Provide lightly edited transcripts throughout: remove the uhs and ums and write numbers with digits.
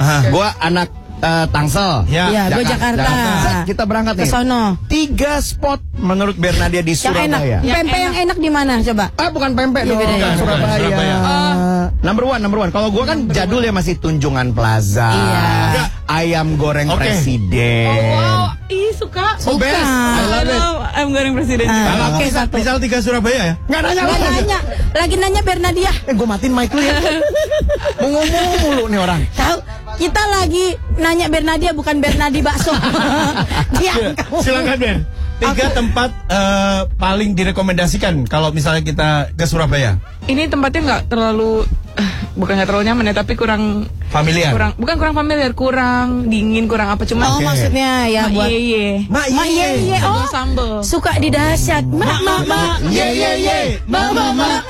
Gua anak Tangsel. Ya, gue Jakarta. Kita berangkat nih. Ke sono. 3 spot menurut Bernadia di Surabaya. Pempek yang enak di mana coba? Bukan pempek dong. Surabaya. Number one. Kalau gua kan jadul ya masih Tunjungan Plaza. Iya. Ayam goreng presiden. Wow, suka. Best. I love it. Ayam goreng presiden. Oke, satu. Misal 3 Surabaya ya? Nggak nanya. Lagi nanya Bernadia. Gue matiin mic lu ya. Mau ngomong mulu nih orang. Tahu, kita lagi nanya Bernadia bukan Bernadi bakso. Silakan Ben. 3 tempat paling direkomendasikan kalau misalnya kita ke Surabaya. Ini tempatnya nggak terlalu bukan nggak terlalu nyaman ya, tapi kurang familiar. Bukan kurang familiar, kurang dingin, kurang apa cuma. Maksudnya ya Mak buat Yeye. Mak Yeye. Oh, sambel. Suka di dahsyat. Mak Ye. Mak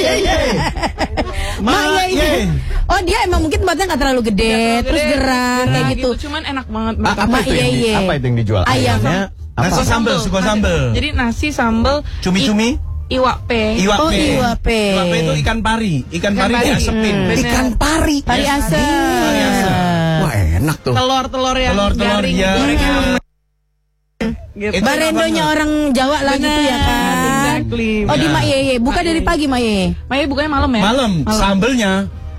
Yeye. Oh, dia emang mungkin tempatnya nggak terlalu gede, terus gerang kayak gitu. Cuman enak banget. Mak Yeye. Apa itu yang dijual? Ayamnya. Nasi sambal, suka sambal. Jadi nasi sambal. Cumi-cumi. Iwak pe. Iwak pe Itu ikan pari. Ikan pari diasepin. Ikan pari. Pari asem. Wah, enak tuh. Telur yang garing. Ya. Gitu. Barendonya orang Jawa lah gitu ya kan. Exactly. Oh, di Mak Yeye. Buka dari pagi Mak Yeye. Mak Yeye bukanya malam ya? Malam. Sambelnya.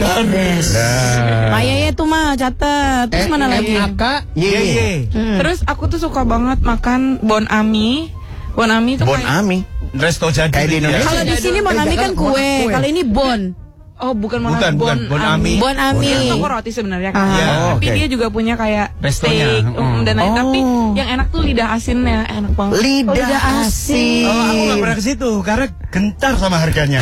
Mak Yeye tuh mah catet. Terus mana lagi? Ye. Terus aku tuh suka banget makan Bon Ami. Bon Ami tuh Bon Ami. Resto jadi kayak di Indonesia. Kalau di sini Bon Ami kan kue. Kalau ini Bon. Oh, bukan Bon Ami. Bon Ami. Itu toko roti sebenarnya kan. Tapi dia juga punya kayak restonya. steak dan lain. Tapi yang enak tuh lidah asinnya, enak banget. Lidah asin. Oh, aku nggak pernah ke situ karena gentar sama harganya.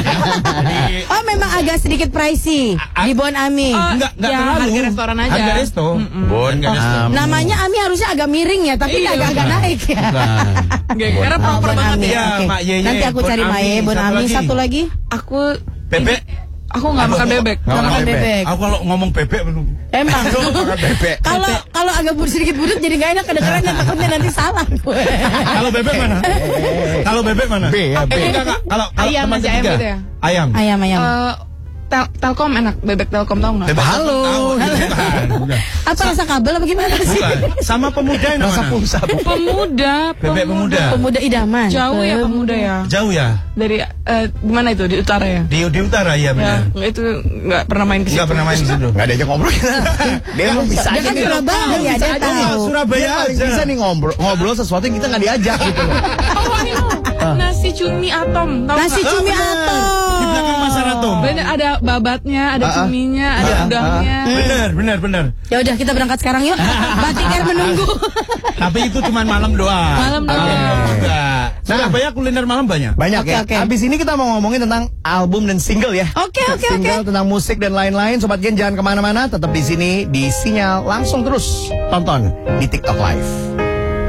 Oh, memang agak sedikit pricey di Bon Ami. Enggak terlalu. Harga restoran aja. Harga resto. Bon Ami. Namanya Ami harusnya agak miring ya, tapi agak naik ya. Karena proper banget ya. Mak Yeye. Nanti aku cari Mak Yeye, Bon Ami. Satu lagi. Aku bebek. Aku nggak makan bebek. Nggak makan bebek. Aku kalau ngomong bebek emang makan bebek. Kalau agak sedikit budut jadi nggak enak kedengeran, takutnya nanti salah. Kalau bebek mana? Kalau bebek mana? Enggak. Kalau ayam teman aja, ketiga. ayam gitu ya? Ayam. Telkom enak, bebek Telkom tahu nggak? Halo. Bukan. Apa rasa kabel apa gimana sih? Bukan. Sama pemuda yang Rasa mana? pulsa. Bebek pemuda. Pemuda idaman. Jauh ya pemuda ya. Jauh ya? Dari gimana itu di utara ya? Di utara ya benar. Ya, itu nggak pernah main ke situ. Enggak pernah main di situ. Enggak diajak ngobrol. Dia mau bisa Dia aja kan nih. Surabaya, dia tahu. Surabaya Dia bisa nih ngobrol sesuatu yang kita nggak diajak gitu. Oh, ini nasi cumi atom. Tahu Nasi nggak? cumi atom. Di belakang Pasar Atom. Bener, ada babatnya, ada cuminya, ada udangnya. Benar. Ya udah kita berangkat sekarang yuk. Batikar menunggu. Tapi itu cuma malam doang. Malam doang. Enggak. Surabaya kuliner malam banyak. Banyak Oke, ya. oke. Habis ini kita mau ngomongin tentang album dan single ya. Oke. Single tentang musik dan lain-lain. Sobat Gen jangan kemana-mana. Tetap di sini di Sinyal. Langsung terus tonton di TikTok Live.